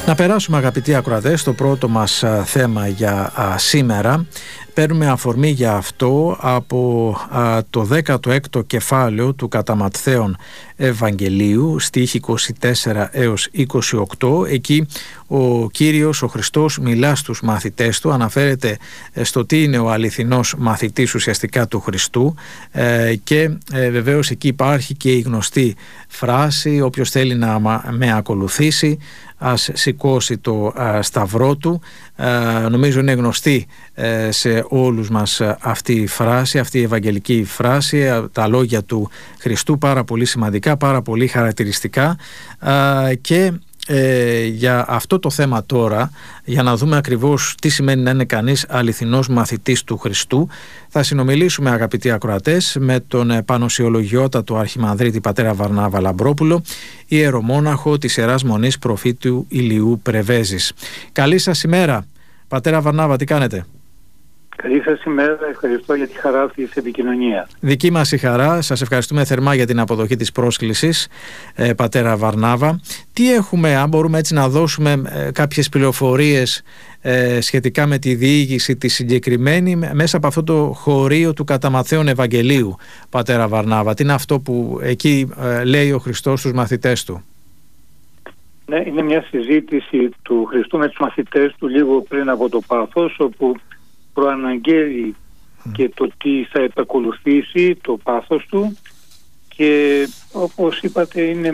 Να περάσουμε, αγαπητοί ακροατές, στο πρώτο μας θέμα για σήμερα. Παίρνουμε αφορμή για αυτό από το 16ο κεφάλαιο του κατά Ματθαίον Ευαγγελίου, στίχοι 24 έως 28. Εκεί ο Κύριος, ο Χριστός, μιλά στους μαθητές του, αναφέρεται στο τι είναι ο αληθινός μαθητής ουσιαστικά του Χριστού, και βεβαίως εκεί υπάρχει και η γνωστή φράση «Όποιος θέλει να με ακολουθήσει, ας σηκώσει το σταυρό του». Νομίζω είναι γνωστή σε όλους μας αυτή η φράση, αυτή η ευαγγελική φράση, τα λόγια του Χριστού, πάρα πολύ σημαντικά, πάρα πολύ χαρακτηριστικά, και για αυτό το θέμα τώρα, για να δούμε ακριβώς τι σημαίνει να είναι κανείς αληθινός μαθητής του Χριστού, θα συνομιλήσουμε, αγαπητοί ακροατές, με τον πανοσιολογιότατο Αρχιμανδρίτη πατέρα Βαρνάβα Λαμπρόπουλο, ιερομόναχο της Ιεράς Μονής Προφήτου Ηλιού Πρεβέζης. Καλή σας ημέρα, πατέρα Βαρνάβα, τι κάνετε? Καλή σας ημέρα, ευχαριστώ για τη χαρά αυτή της επικοινωνίας. Δική μας η χαρά, σας ευχαριστούμε θερμά για την αποδοχή της πρόσκλησης, πατέρα Βαρνάβα. Τι έχουμε, αν μπορούμε έτσι να δώσουμε κάποιες πληροφορίες σχετικά με τη διήγηση τη συγκεκριμένη μέσα από αυτό το χωρίο του κατά Ματθαίον Ευαγγελίου, πατέρα Βαρνάβα? Τι είναι αυτό που εκεί λέει ο Χριστός στους μαθητές του? Ναι, είναι μια συζήτηση του Χριστού με τους μαθητές του λίγο πριν από το πάθος, όπου προαναγγέλει και το τι θα επακολουθήσει το πάθος του, και όπως είπατε είναι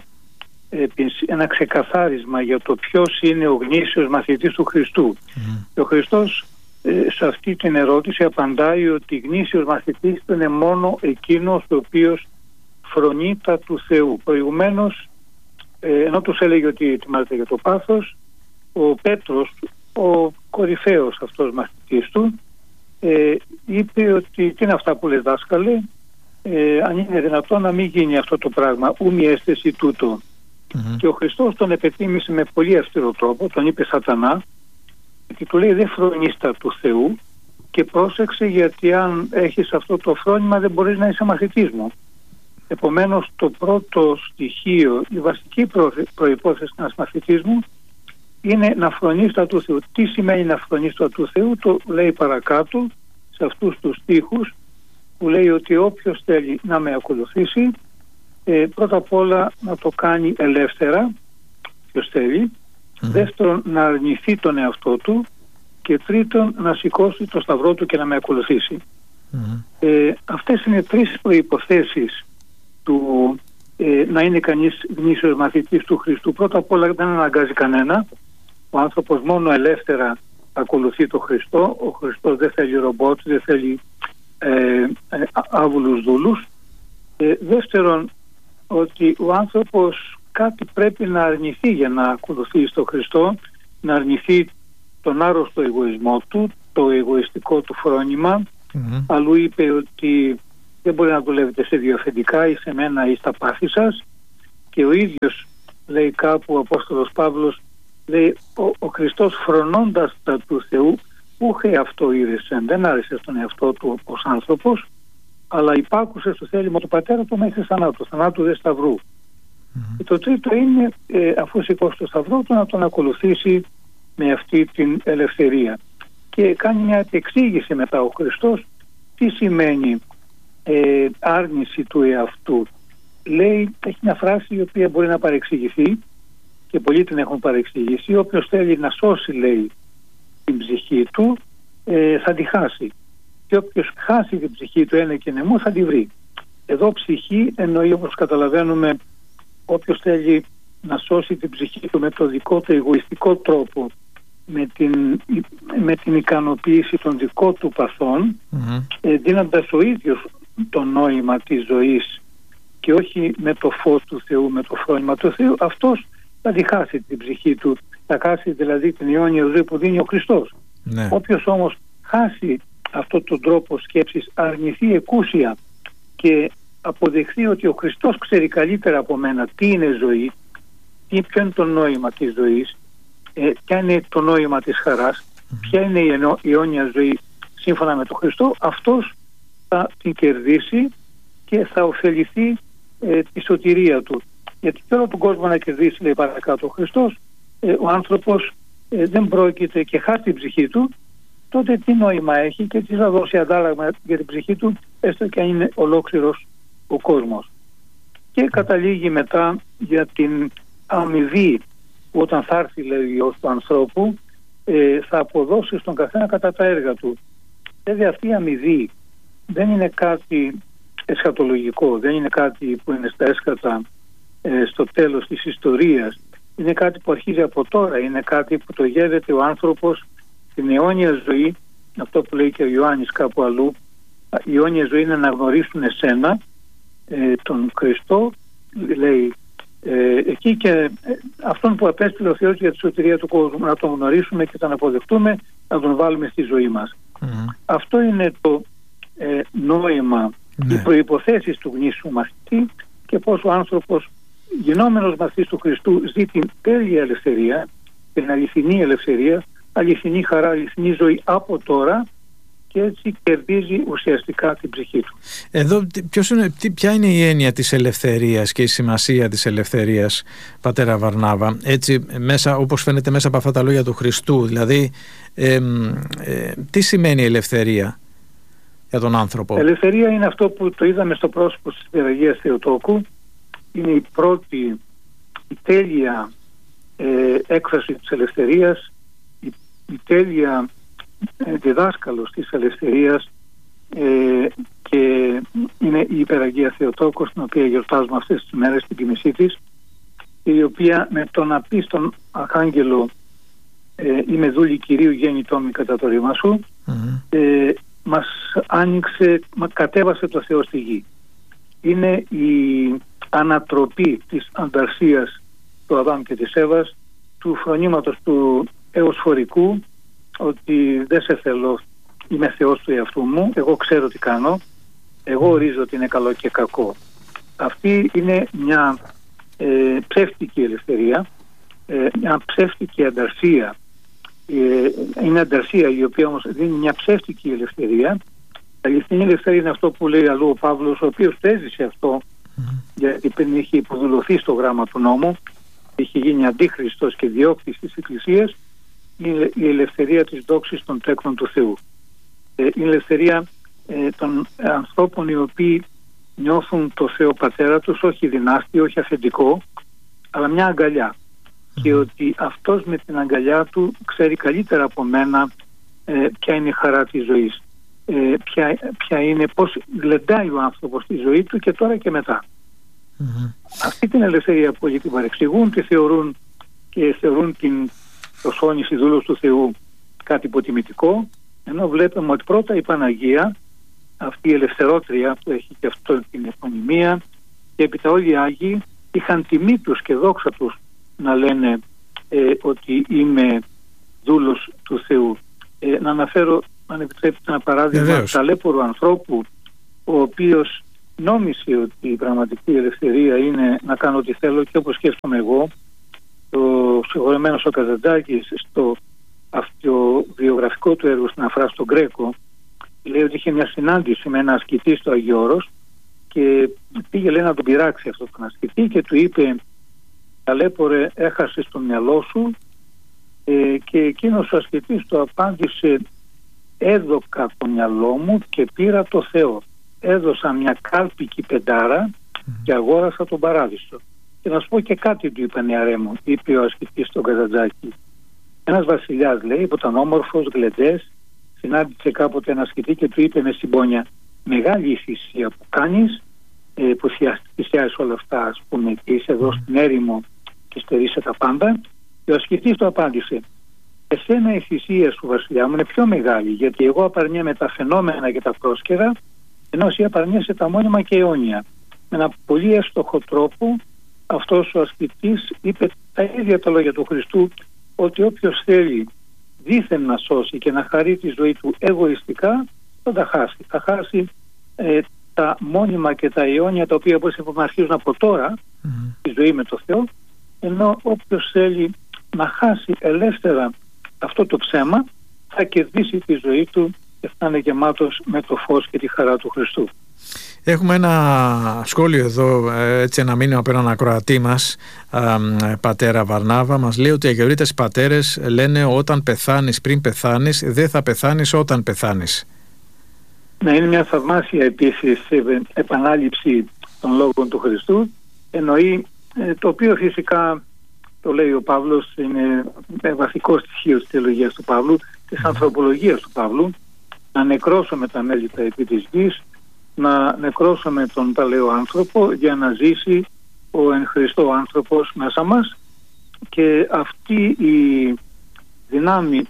ένα ξεκαθάρισμα για το ποιος είναι ο γνήσιος μαθητής του Χριστού. Και ο Χριστός σε αυτή την ερώτηση απαντάει ότι γνήσιος μαθητής είναι μόνο εκείνος ο οποίος φρονεί τα του Θεού. Προηγουμένως, ενώ τους έλεγε ότι ετοιμάζεται για το πάθος, ο Πέτρος, ο κορυφαίος αυτός μαθητής του, είπε ότι τι είναι αυτά που λες, δάσκαλε, αν είναι δυνατόν να μην γίνει αυτό το πράγμα, ου μη αίσθηση τούτο. Και ο Χριστός τον επετίμησε με πολύ αυστηρό τρόπο, τον είπε Σατανά, και του λέει δεν φρονείς τα του Θεού, και πρόσεξε, γιατί αν έχεις αυτό το φρόνημα δεν μπορείς να είσαι μαθητής μου. Επομένως το πρώτο στοιχείο, η βασική προϋπόθεση ένας μαθητής μου είναι να φρονείς τα του Θεού. Τι σημαίνει να φρονείς τα του Θεού? Το λέει παρακάτω σε αυτούς τους στίχους, που λέει ότι όποιος θέλει να με ακολουθήσει, πρώτα απ' όλα να το κάνει ελεύθερα, ποιος θέλει, δεύτερον να αρνηθεί τον εαυτό του, και τρίτον να σηκώσει το σταυρό του και να με ακολουθήσει. Αυτές είναι τρεις προϋποθέσεις του να είναι κανείς γνήσιος μαθητής του Χριστού. Πρώτα απ' όλα δεν αναγκάζει κανένα. Ο άνθρωπος μόνο ελεύθερα ακολουθεί τον Χριστό. Ο Χριστός δεν θέλει ρομπότ, δεν θέλει άβουλους δούλους. Δεύτερον, ότι ο άνθρωπος κάτι πρέπει να αρνηθεί για να ακολουθεί τον Χριστό, να αρνηθεί τον άρρωστο εγωισμό του, το εγωιστικό του φρόνημα. Αλλού είπε ότι δεν μπορεί να δουλεύετε σε δύο αφεντικά, ή σε μένα ή στα πάθη σας. Και ο ίδιος λέει κάπου ο Απόστολος Παύλος, λέει ο Χριστός φρονώντας τα του Θεού, ούχε αυτό είδεσεν, δεν άρεσε στον εαυτό του ως άνθρωπος, αλλά υπάκουσε στο θέλημα του πατέρα του μέχρι θανάτου δε σταυρού. Και το τρίτο είναι, αφού σηκώσει το σταυρό του, να τον ακολουθήσει με αυτή την ελευθερία. Και κάνει μια εξήγηση μετά ο Χριστός τι σημαίνει άρνηση του εαυτού. Λέει, έχει μια φράση η οποία μπορεί να παρεξηγηθεί, και πολλοί την έχουν παρεξηγήσει. Όποιος θέλει να σώσει, λέει, την ψυχή του, θα τη χάσει. Και όποιος χάσει την ψυχή του ένα και νεμού θα τη βρει. Εδώ ψυχή εννοεί, όπως καταλαβαίνουμε, όποιος θέλει να σώσει την ψυχή του με το δικό του εγωιστικό τρόπο, με την ικανοποίηση των δικών του παθών, δίνοντας ο ίδιος το νόημα της ζωής και όχι με το φως του Θεού, με το φρόνημα του Θεού, αυτός θα τη χάσει την ψυχή του, θα χάσει δηλαδή την αιώνια ζωή που δίνει ο Χριστός. Όποιος όμως χάσει αυτόν τον τρόπο σκέψης, αρνηθεί εκούσια και αποδεχθεί ότι ο Χριστός ξέρει καλύτερα από μένα τι είναι ζωή, ποιο είναι το νόημα της ζωής, ποια είναι το νόημα της χαράς, ποια είναι η αιώνια ζωή σύμφωνα με τον Χριστό, αυτός θα την κερδίσει και θα ωφεληθεί τη σωτηρία του. Γιατί και όλο τον κόσμο να κερδίσει, λέει παρακάτω ο Χριστός, ο άνθρωπος δεν πρόκειται και χάσει την ψυχή του, τότε τι νόημα έχει και τι θα δώσει αντάλλαγμα για την ψυχή του, έστω και αν είναι ολόκληρος ο κόσμος. Και καταλήγει μετά για την αμοιβή, που όταν θα έρθει, λέει ο Υιός του ανθρώπου, θα αποδώσει στον καθένα κατά τα έργα του. Δηλαδή αυτή η αμοιβή δεν είναι κάτι εσχατολογικό, δεν είναι κάτι που είναι στα έσκατα στο τέλος της ιστορίας. Είναι κάτι που αρχίζει από τώρα, είναι κάτι που το γεύεται ο άνθρωπος στην αιώνια ζωή. Αυτό που λέει και ο Ιωάννης κάπου αλλού, η αιώνια ζωή είναι να γνωρίσουν εσένα, τον Χριστό, λέει εκεί, και αυτόν που απέστειλε ο Θεός για τη σωτηρία του κόσμου, να τον γνωρίσουμε και τον αποδεχτούμε, να τον βάλουμε στη ζωή μας. Αυτό είναι το νόημα, οι προϋποθέσεις του γνήσιου μαθητή, και πώς ο άνθρωπος γινόμενος μαθητής του Χριστού ζει την τέλεια ελευθερία, την αληθινή ελευθερία, αληθινή χαρά, αληθινή ζωή από τώρα, και έτσι κερδίζει ουσιαστικά την ψυχή του. Εδώ ποια είναι η έννοια της ελευθερίας και η σημασία της ελευθερίας, πατέρα Βαρνάβα, έτσι μέσα, όπως φαίνεται μέσα από αυτά τα λόγια του Χριστού, δηλαδή τι σημαίνει ελευθερία για τον άνθρωπο? Ελευθερία είναι αυτό που το είδαμε στο πρόσωπο της Ιεραγίας Θεοτόκου. Είναι η πρώτη, η τέλεια έκφραση της ελευθερίας, η τέλεια διδάσκαλος της ελευθερίας, και είναι η Υπεραγία Θεοτόκος, την οποία γιορτάζουμε αυτές τις μέρες, την τιμησή της, η οποία με το να πει στον Αρχάγγελο «Είμαι δούλη Κυρίου, γέννητό μη κατά το ρήμα σου», μας άνοιξε, κατέβασε το Θεό στη γη. Είναι η ανατροπή της ανταρσίας του Αδάμ και της Εύας, του φρονήματος του εωσφορικού, ότι δεν σε θέλω, είμαι Θεός του εαυτού μου, εγώ ξέρω τι κάνω, εγώ ορίζω ότι είναι καλό και κακό. Αυτή είναι μια ψεύτικη ελευθερία, μια ψεύτικη ανταρσία. Είναι ανταρσία η οποία όμως δίνει μια ψεύτικη ελευθερία. Η αληθινή ελευθερία είναι αυτό που λέει αλλού ο Παύλος, ο οποίος το έζησε αυτό, γιατί πριν είχε υποδουλωθεί στο γράμμα του νόμου, είχε γίνει αντίχριστος και διώκτης της Εκκλησίας. Η ελευθερία της δόξης των τέκνων του Θεού. Η ελευθερία των ανθρώπων οι οποίοι νιώθουν το Θεό Πατέρα τους, όχι δυνάστη, όχι αφεντικό, αλλά μια αγκαλιά. Και ότι αυτός με την αγκαλιά του ξέρει καλύτερα από μένα ποια είναι η χαρά της ζωής. Ποια είναι, πώς γλεντάει ο άνθρωπος τη ζωή του και τώρα και μετά. Αυτή την ελευθερία που πολλοί την παρεξηγούν, τη θεωρούν και θεωρούν την προσώνηση δούλος του Θεού κάτι υποτιμητικό, ενώ βλέπουμε ότι πρώτα η Παναγία, αυτή η ελευθερότρια που έχει και αυτό την επωνυμία, και έπειτα όλοι οι Άγιοι είχαν τιμή τους και δόξα τους να λένε ότι είμαι δούλος του Θεού. Να αναφέρω, αν επιτρέπετε, ένα παράδειγμα ταλέπορου ανθρώπου, ο οποίος νόμισε ότι η πραγματική ελευθερία είναι να κάνω ό,τι θέλω και όπως σκέφτομαι εγώ. Ο συγχωρεμένος ο Καζαντζάκης στο αυτοβιογραφικό του έργο στην Αφρά στον Γκρέκο λέει ότι είχε μια συνάντηση με ένα ασκητή στο Αγίου Όρος και πήγε, λέει, να τον πειράξει αυτό τον ασκητή και του είπε «Ταλέπορε, έχασες το μυαλό σου», και εκείνος ο ασκητής του απάντησε «Έδωκα το μυαλό μου και πήρα το Θεό. Έδωσα μια κάλπικη πεντάρα και αγόρασα τον παράδεισο». Και να σου πω και κάτι, του είπε, νεαρέ μου, είπε ο ασκητής στον Καζαντζάκη. Ένας βασιλιάς, λέει, που ήταν όμορφος, γλεντές, συνάντησε κάποτε ένα ασκητή και του είπε με συμπόνια «Μεγάλη η θυσία που κάνεις, που θυσιάζεις όλα αυτά, ας πούμε, και είσαι εδώ στην έρημο και στερείσαι τα πάντα». Και ο ασκητής του απάντησε «Εσένα η θυσία σου, βασιλιά μου, είναι πιο μεγάλη, γιατί εγώ απαρνιέμαι τα φαινόμενα και τα πρόσκαιρα, ενώ εσύ απαρνιέσαι τα μόνιμα και αιώνια». Με ένα πολύ εύστοχο τρόπο αυτός ο ασκητής είπε τα ίδια τα λόγια του Χριστού, ότι όποιος θέλει δήθεν να σώσει και να χαρεί τη ζωή του εγωιστικά, θα τα χάσει. Θα χάσει τα μόνιμα και τα αιώνια, τα οποία όπως είπαμε αρχίζουν από τώρα, τη ζωή με το Θεό, ενώ όποιος θέλει να χάσει ελεύθερα αυτό το ψέμα, θα κερδίσει τη ζωή του και θα είναι γεμάτος με το φως και τη χαρά του Χριστού. Έχουμε ένα σχόλιο εδώ, έτσι ένα μήνυμα από έναν ακροατή μας, πατέρα Βαρνάβα. Μας λέει ότι οι αγιορείτες πατέρες λένε όταν πεθάνεις πριν πεθάνεις, δεν θα πεθάνεις όταν πεθάνεις. Ναι, είναι μια θαυμάσια επίσης επανάληψη των λόγων του Χριστού. Εννοεί, το οποίο φυσικά το λέει ο Παύλος, είναι βασικό στοιχείο της θεολογίας του Παύλου, της ανθρωπολογίας του Παύλου, να νεκρώσουμε τα μέλητα επί της γης, να νεκρώσουμε τον παλαιό άνθρωπο για να ζήσει ο εν Χριστώ άνθρωπος μέσα μας, και αυτή η δυνάμει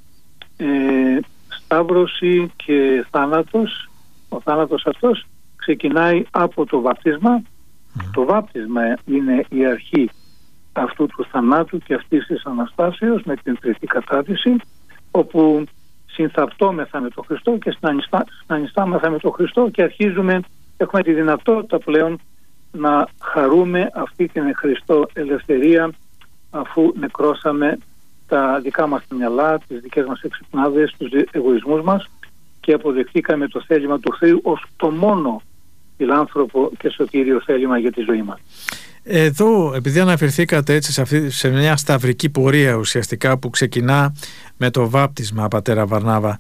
σταύρωση και θάνατος, ο θάνατος αυτός ξεκινάει από το βάπτισμα. Το βάπτισμα είναι η αρχή αυτού του θανάτου και αυτής της Αναστάσεως με την τρίτη κατάδυση, όπου συνθαυτόμεθα με τον Χριστό και συνανιστάμεθα με τον Χριστό και έχουμε τη δυνατότητα πλέον να χαρούμε αυτή την Χριστό ελευθερία, αφού νεκρώσαμε τα δικά μας μυαλά, τις δικές μας εξυπνάδες, τους εγωισμούς μας, και αποδεχτήκαμε το θέλημα του Θεού ως το μόνο φιλάνθρωπο και σωτήριο θέλημα για τη ζωή μας. Εδώ, επειδή αναφερθήκατε έτσι σε μια σταυρική πορεία ουσιαστικά που ξεκινά με το βάπτισμα, πατέρα Βαρνάβα,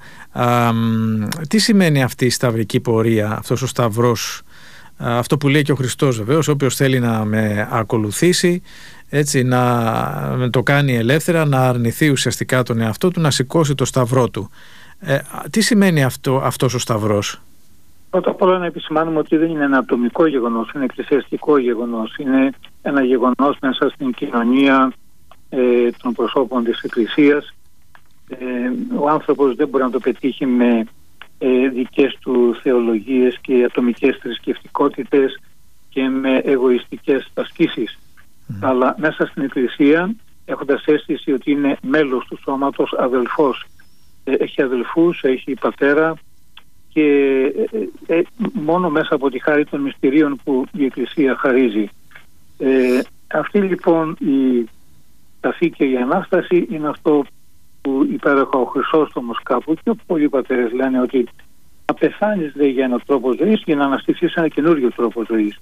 τι σημαίνει αυτή η σταυρική πορεία, αυτός ο σταυρός, αυτό που λέει και ο Χριστός βεβαίως, όποιος θέλει να με ακολουθήσει, έτσι, να το κάνει ελεύθερα, να αρνηθεί ουσιαστικά τον εαυτό του, να σηκώσει το σταυρό του. Τι σημαίνει αυτός ο σταυρός? Πρώτα απ' όλα να επισημάνουμε ότι δεν είναι ένα ατομικό γεγονός, είναι εκκλησιαστικό γεγονός. Είναι ένα γεγονός μέσα στην κοινωνία των προσώπων της Εκκλησίας. Ο άνθρωπος δεν μπορεί να το πετύχει με δικές του θεολογίες και ατομικές θρησκευτικότητες και με εγωιστικές ασκήσεις. Αλλά μέσα στην Εκκλησία, έχοντας αίσθηση ότι είναι μέλος του σώματος, αδελφός, έχει αδελφούς, έχει πατέρα, και μόνο μέσα από τη χάρη των μυστηρίων που η Εκκλησία χαρίζει. Αυτή λοιπόν η ταφή και η Ανάσταση είναι αυτό που υπέροχα ο Χρυσόστομος κάπου, και πολλοί πατέρες λένε ότι να πεθάνεις για έναν τρόπο ζωής για να αναστηθείς ένα καινούριο τρόπο ζωής.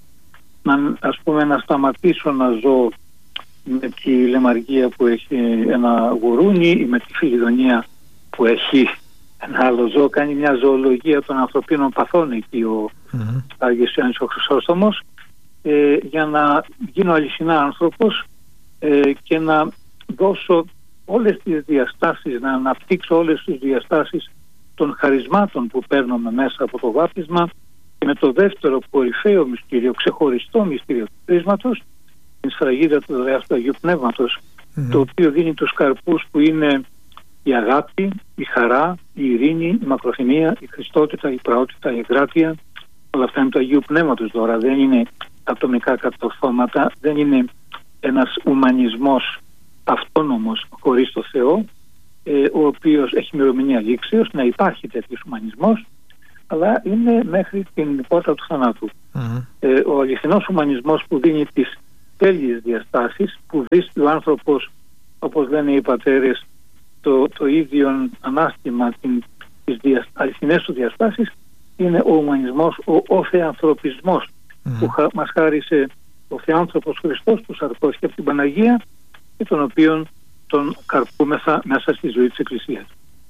Να σταματήσω να ζω με τη λεμαργία που έχει ένα γουρούνι ή με τη φιλιδονία που έχει ένα άλλο ζώο. Κάνει μια ζωολογία των ανθρωπίνων παθών εκεί ο Άγιος Ιωάννης ο Χρυσόστομος, για να γίνω αληθινά άνθρωπος και να δώσω όλες τις διαστάσεις, να αναπτύξω όλες τις διαστάσεις των χαρισμάτων που παίρνουμε μέσα από το βάπτισμα, και με το δεύτερο κορυφαίο μυστήριο, ξεχωριστό μυστήριο του κρίσματος, την σφραγίδα του δωρεάς του Αγίου Πνεύματος, το οποίο δίνει τους καρπούς που είναι η αγάπη, η χαρά, η ειρήνη, η μακροθυμία, η χριστότητα, η πραότητα, η εγκράτεια. Όλα αυτά είναι του Αγίου Πνεύματος τώρα, δεν είναι ατομικά κατορθώματα, δεν είναι ένας ουμανισμός αυτόνομος χωρίς το Θεό, ο οποίος έχει ημερομηνία λήξεως, να υπάρχει τέτοιος ουμανισμός, αλλά είναι μέχρι την πόρτα του θανάτου. Ο αληθινός ουμανισμός που δίνει τις τέλειες διαστάσεις, που βρίσκει ο άνθρωπος, όπως λένε οι πατέρες, το ίδιο ανάστημα, τις αληθινές του διαστάσεις, είναι ο ουμανισμός, ο θεανθρωπισμός που μας χάρισε ο Θεάνθρωπος Χριστός, που σαρκώσει από την Παναγία, και τον οποίον τον καρπούμεθα μέσα στη ζωή της Εκκλησίας.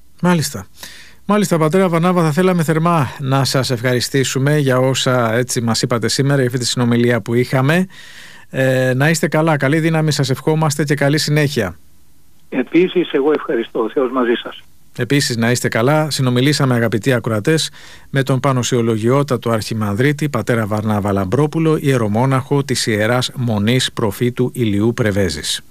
Μάλιστα, πατέρα Βαρνάβα, θα θέλαμε θερμά να σας ευχαριστήσουμε για όσα έτσι μας είπατε σήμερα, για αυτή τη συνομιλία που είχαμε. Να είστε καλά, καλή δύναμη σας ευχόμαστε και καλή συνέχεια. Επίσης, εγώ ευχαριστώ. Ο Θεός μαζί σας. Επίσης, να είστε καλά. Συνομιλήσαμε, αγαπητοί ακροατές, με τον Πανοσιολογιότατο Αρχιμανδρίτη πατέρα Βαρνάβα Λαμπρόπουλο, ιερομόναχο της Ιεράς Μονής Προφήτου Ηλιού Πρεβέζης.